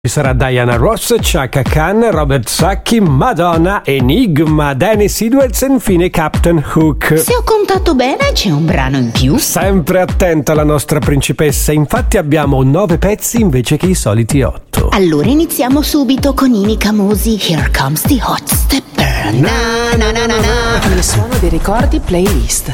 Ci sarà Diana Ross, Chaka Khan, Robert Sacchi, Madonna, Enigma, Danny Sidwell e infine Captain Hook. Se ho contato bene, c'è un brano in più. Sempre attenta alla nostra principessa, infatti abbiamo 9 pezzi invece che i soliti 8. Allora iniziamo subito con Ini Kamusi, Here Comes the Hot Stepper. Na na na na na. Il suono dei ricordi playlist.